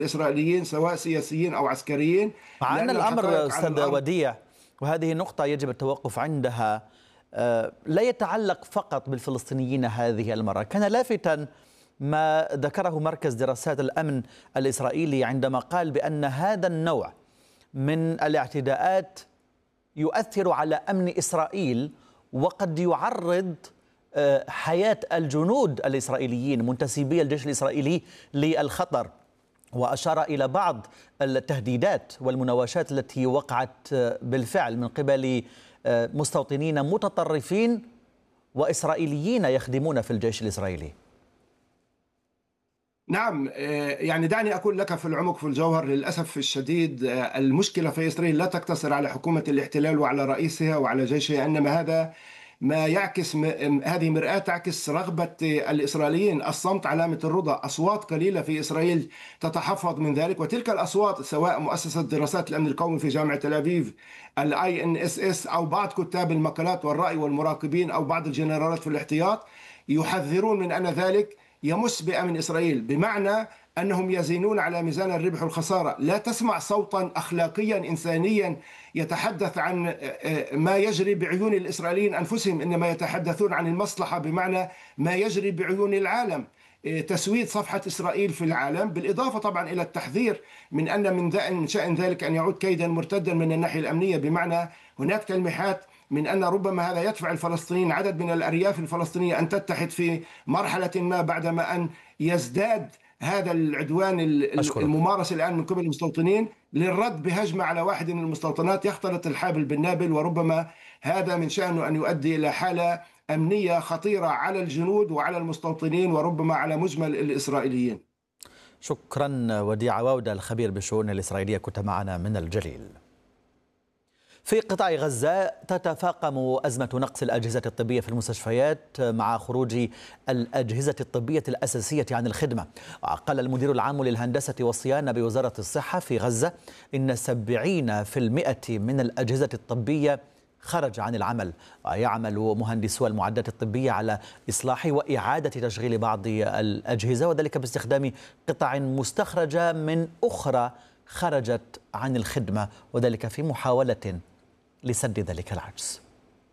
الإسرائيليين سواء سياسيين أو عسكريين. مع أن الأمر أستاذ وديع، وهذه نقطة يجب التوقف عندها، لا يتعلق فقط بالفلسطينيين هذه المرة. كان لافتا ما ذكره مركز دراسات الأمن الإسرائيلي عندما قال بأن هذا النوع من الاعتداءات يؤثر على أمن إسرائيل وقد يعرض حياة الجنود الإسرائيليين منتسبي الجيش الإسرائيلي للخطر، وأشار إلى بعض التهديدات والمناوشات التي وقعت بالفعل من قبل مستوطنين متطرفين وإسرائيليين يخدمون في الجيش الإسرائيلي. نعم، يعني دعني أقول لك في العمق في الجوهر، للأسف الشديد المشكلة في إسرائيل لا تقتصر على حكومة الاحتلال وعلى رئيسها وعلى جيشها، إنما هذا ما يعكس، هذه مرآة تعكس رغبة الإسرائيليين. الصمت علامة الرضا. أصوات قليلة في إسرائيل تتحفظ من ذلك، وتلك الأصوات سواء مؤسسة دراسات الأمن القومي في جامعة تل أبيب INSS أو بعض كتاب المقالات والرأي والمراقبين أو بعض الجنرالات في الاحتياط يحذرون من أن ذلك يمس بأمن إسرائيل، بمعنى أنهم يزينون على ميزان الربح والخسارة. لا تسمع صوتا أخلاقيا إنسانيا يتحدث عن ما يجري بعيون الإسرائيليين أنفسهم، إنما يتحدثون عن المصلحة، بمعنى ما يجري بعيون العالم، تسويد صفحة إسرائيل في العالم، بالإضافة طبعا إلى التحذير من أن من شأن ذلك أن يعود كيدا مرتدا من الناحية الأمنية، بمعنى هناك تلميحات من أن ربما هذا يدفع الفلسطينيين، عدد من الأرياف الفلسطينية، أن تتحد في مرحلة ما بعدما أن يزداد هذا العدوان الممارس الآن من قبل المستوطنين للرد بهجمة على واحد من المستوطنات، يختلط الحابل بالنابل، وربما هذا من شأنه أن يؤدي إلى حالة أمنية خطيرة على الجنود وعلى المستوطنين وربما على مجمل الإسرائيليين. شكرا وديع عواودة الخبير بالشؤون الإسرائيلية، كنت معنا من الجليل. في قطاع غزة تتفاقم أزمة نقص الأجهزة الطبية في المستشفيات مع خروج الأجهزة الطبية الأساسية عن الخدمة. قال المدير العام للهندسة والصيانة بوزارة الصحة في غزة إن 70% من الأجهزة الطبية خرج عن العمل، ويعمل مهندسو المعدات الطبية على إصلاح وإعادة تشغيل بعض الأجهزة، وذلك باستخدام قطع مستخرجة من أخرى خرجت عن الخدمة، وذلك في محاولة لسد ذلك العجز.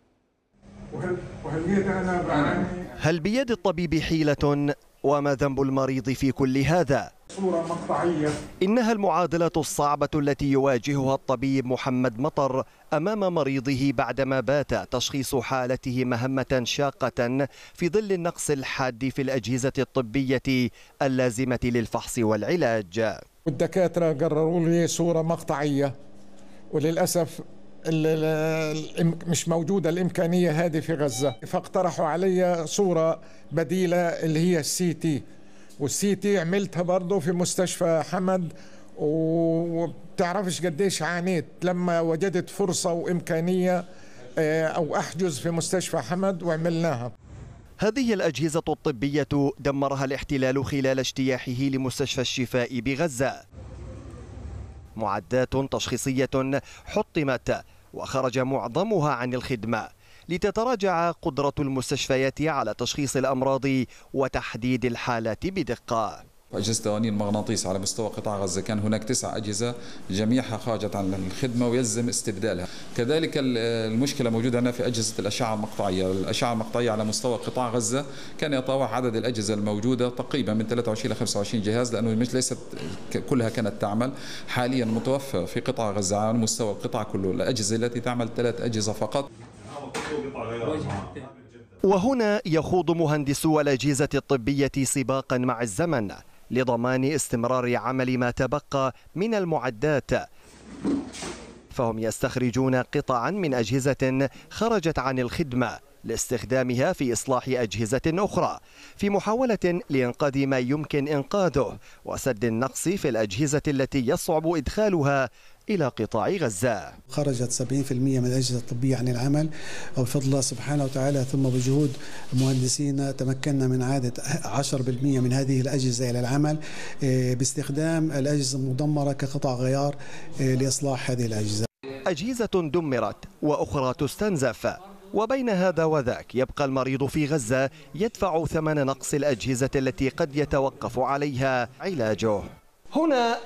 هل بيد الطبيب حيلة؟ وما ذنب المريض في كل هذا؟ صورة مقطعية. إنها المعادلة الصعبة التي يواجهها الطبيب محمد مطر أمام مريضه بعدما بات تشخيص حالته مهمة شاقة في ظل النقص الحاد في الأجهزة الطبية اللازمة للفحص والعلاج. والدكاترة قرروا لي صورة مقطعية، وللأسف مش موجودة الإمكانية هذه في غزة، فاقترحوا علي صورة بديلة اللي هي الCT، والCT عملتها برضه في مستشفى حمد، وبتعرفش قديش عانيت لما وجدت فرصة وإمكانية أو أحجز في مستشفى حمد وعملناها. هذه الأجهزة الطبية دمرها الاحتلال خلال اجتياحه لمستشفى الشفاء بغزة. معدات تشخيصية حطمت وخرج معظمها عن الخدمة، لتتراجع قدرة المستشفيات على تشخيص الأمراض وتحديد الحالات بدقة. أجهزة توانين المغناطيس على مستوى قطاع غزة كان هناك 9 أجهزة جميعها خرجت عن الخدمة ويلزم استبدالها. كذلك المشكلة موجودة هنا في أجهزة الأشعة المقطعية. الأشعة المقطعية على مستوى قطاع غزة كان يتراوح عدد الأجهزة الموجودة تقريبا من 23 ل 25 جهاز، لأنه مش ليست كلها كانت تعمل. حاليا متوفر في قطاع غزة على مستوى القطاع كله الأجهزة التي تعمل 3 أجهزة فقط. وهنا يخوض مهندسو الأجهزة الطبية سباقا مع الزمن لضمان استمرار عمل ما تبقى من المعدات، فهم يستخرجون قطعا من أجهزة خرجت عن الخدمة لاستخدامها في إصلاح أجهزة أخرى، في محاولة لإنقاذ ما يمكن إنقاذه وسد النقص في الأجهزة التي يصعب إدخالها إلى قطاع غزة. خرجت 70% من الأجهزة الطبية عن العمل، وبفضل الله سبحانه وتعالى ثم بجهود مهندسين تمكنا من إعادة 10% من هذه الأجهزة إلى العمل باستخدام الأجهزة المدمرة كقطع غيار لإصلاح هذه الأجهزة. أجهزة دمرت وأخرى تستنزف، وبين هذا وذاك يبقى المريض في غزة يدفع ثمن نقص الأجهزة التي قد يتوقف عليها علاجه. هنا